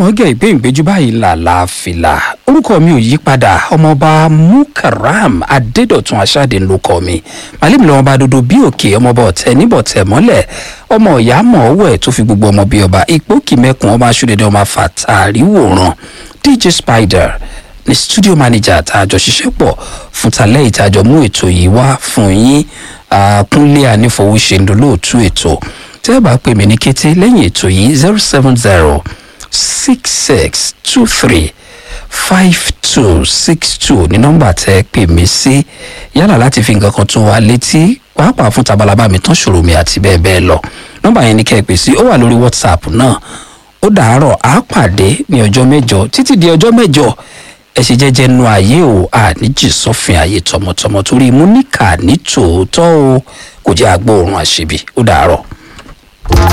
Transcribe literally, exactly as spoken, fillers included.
mọ̀ọ́gẹ̀ ìgbé ìgbéjú báyìí làlá fìlà orúkọ mi ò yí padà ọmọọba Mukaram Adédọ̀tun Aṣáde ló kọ mi màálìm lọ́wọ́ bá dodo bí òkè ọmọọba ọ̀tẹ̀ níbọ̀tẹ̀ mọ́lẹ̀ ọmọ ìyá mọ̀ọ́wẹ̀ tó fi gbogbo ọmọ bíi ọba ìpókì mẹ́kun ọmọ aṣọ́dẹ̀dẹ̀ ọmọ fàtàrí wòran D J Spider ní studio manager àtàjọ ṣiṣẹ́ pọ̀ fún talẹ́ ìtàjọ mú ètò yìí wá fún yín Kúnlé Anífowóṣe lóòtú ètò tẹ́ ẹ bá pè mí ní kété lẹ́yìn ètò yìí zero seven zero six six two three five two six two ní nọ́mbà tẹ́ pè mí sí yálà láti fi nǹkan kan tó wá létí pàápàá fún tabalaba mi tán ṣòro mi àti bẹ́ẹ̀ bẹ́ẹ̀ lọ nọ́mbà yẹn ní kẹ́ ẹ pè sí ó wà lórí WhatsApp náà ó dàárọ̀ á pàdé ní ọjọ́ mẹ́jọ títí di ọjọ́ mẹ́jọ ẹ ṣe jẹ́jẹ́ nu ayé o àníjì sọ́fin ayé tọmọtọmọ torí mú níkà ní tòótọ́ o kò jẹ́ agbóòrùn àṣebí ó dàárọ̀.